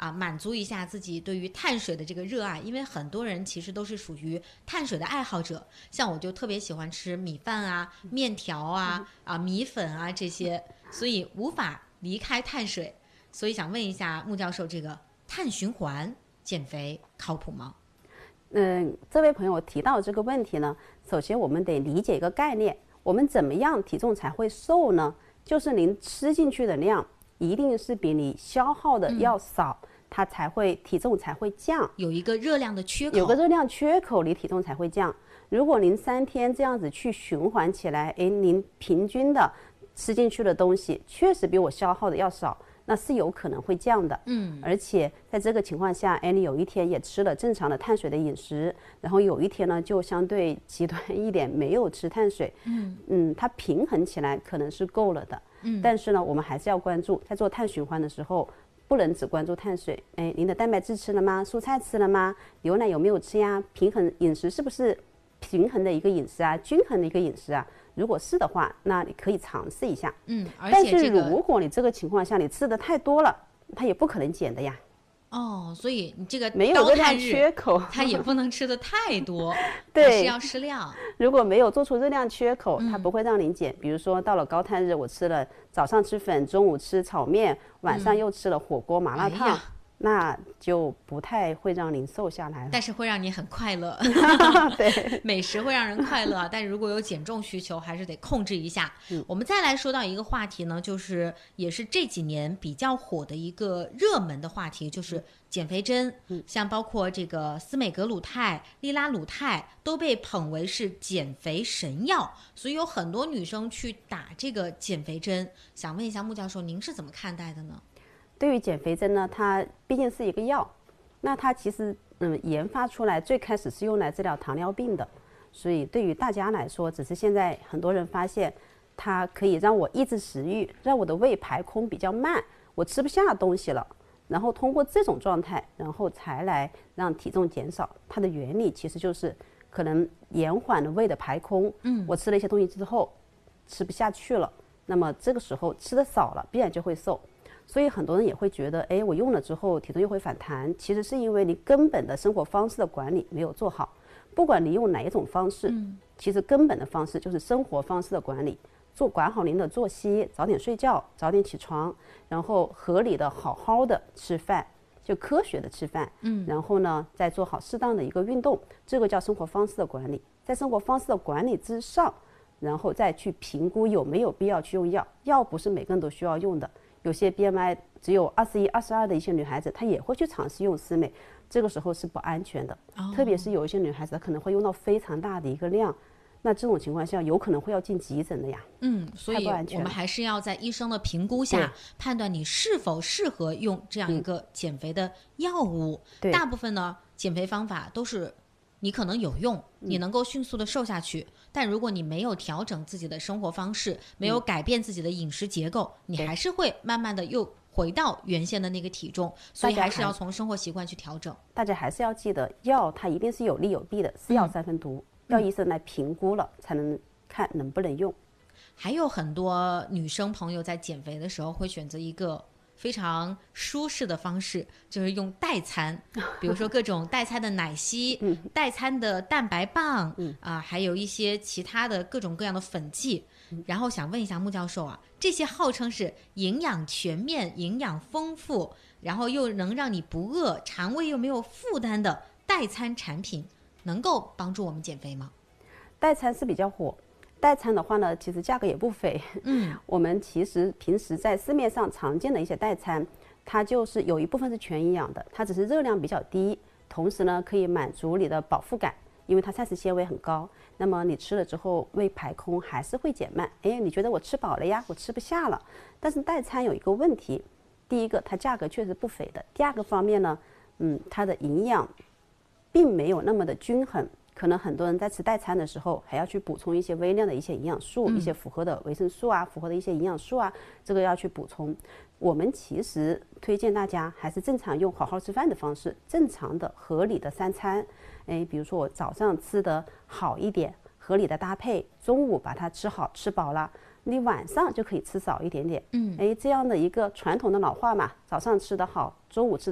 满足一下自己对于碳水的这个热爱，因为很多人其实都是属于碳水的爱好者，像我就特别喜欢吃米饭啊、面条啊、米粉啊这些，所以无法离开碳水。所以想问一下穆教授，这个碳循环减肥靠谱吗？ 这位朋友提到这个问题呢，首先我们得理解一个概念，我们怎么样体重才会瘦呢？就是您吃进去的量一定是比你消耗的要少，它才会体重才会降， 有一个热量的缺口， 有个热量缺口，你体重才会降。如果您3天这样子去循环起来，您平均的吃进去的东西确实比我消耗的要少，那是有可能会降的。而且在这个情况下，你有一天也吃了正常的碳水的饮食，然后有一天呢就相对极端一点没有吃碳水，它平衡起来可能是够了的。但是呢，我们还是要关注，在做碳循环的时候，不能只关注碳水。您的蛋白质吃了吗？蔬菜吃了吗？牛奶有没有吃呀？平衡饮食是不是平衡的一个饮食啊？均衡的一个饮食啊？如果是的话，那你可以尝试一下。但是如果你这个情况下你吃的太多了，它也不可能减的呀。 所以你这个没有热量缺口， 它也不能吃的太多， 对， 是要适量。 如果没有做出热量缺口，它不会让您减。比如说到了高碳日，我吃了早上吃粉，中午吃炒面，晚上又吃了火锅、麻辣烫。那就不太会让您瘦下来了， 但是会让你很快乐。 对， 美食会让人快乐，但是如果有减重需求，还是得控制一下。我们再来说到一个话题呢，就是也是这几年比较火的一个热门的话题，就是减肥针。像包括这个司美格鲁肽、利拉鲁肽都被捧为是减肥神药，所以有很多女生去打这个减肥针。想问一下穆教授，您是怎么看待的呢？ 对于减肥针呢，它毕竟是一个药，那它其实研发出来最开始是用来治疗糖尿病的，所以对于大家来说，只是现在很多人发现它可以让我抑制食欲，让我的胃排空比较慢，我吃不下东西了，然后通过这种状态，然后才来让体重减少。它的原理其实就是可能延缓了胃的排空，我吃了一些东西之后吃不下去了，那么这个时候吃的少了，必然就会瘦。所以很多人也会觉得，我用了之后体重又会反弹，其实是因为你根本的生活方式的管理没有做好。不管你用哪一种方式，其实根本的方式就是生活方式的管理，管好您的作息，早点睡觉，早点起床，然后合理的好好的吃饭，就科学的吃饭，然后呢再做好适当的一个运动，这个叫生活方式的管理。在生活方式的管理之上，然后再去评估有没有必要去用药。药不是每个人都需要用的，有些 BMI 只有21、22的一些女孩子，她也会去尝试用司美，这个时候是不安全的。特别是有一些女孩子，她可能会用到非常大的一个量，那这种情况下有可能会要进急诊的呀。 所以我们还是要在医生的评估下判断你是否适合用这样一个减肥的药物。大部分呢，减肥方法都是你可能有用，你能够迅速的瘦下去，但如果你没有调整自己的生活方式，没有改变自己的饮食结构，你还是会慢慢的又回到原先的那个体重，所以还是要从生活习惯去调整。 大家还是要记得，药它一定是有利有弊的，是药三分毒，要医生来评估了才能看能不能用。 还有很多女生朋友在减肥的时候会选择一个非常舒适的方式，就是用代餐，比如说各种代餐的奶昔、代餐的蛋白棒，还有一些其他的各种各样的粉剂。然后想问一下穆教授啊，这些号称是营养全面、营养丰富，然后又能让你不饿、肠胃又没有负担的代餐产品，能够帮助我们减肥吗？ 代餐是比较火。代餐的话呢，其实价格也不菲。我们其实平时在市面上常见的一些代餐，它就是有一部分是全营养的，它只是热量比较低，同时呢可以满足你的饱腹感，因为它膳食纤维很高。那么你吃了之后胃排空还是会减慢，你觉得我吃饱了呀，我吃不下了。但是代餐有一个问题，第一个它价格确实不菲的，第二个方面呢，它的营养并没有那么的均衡。可能很多人在吃代餐的时候还要去补充一些微量的一些营养素，一些符合的维生素啊，符合的一些营养素啊，这个要去补充。我们其实推荐大家还是正常用好好吃饭的方式，正常的合理的三餐。比如说我早上吃的好一点，合理的搭配，中午把它吃好吃饱了，你晚上就可以吃少一点点。这样的一个传统的老话嘛，早上吃得好，中午吃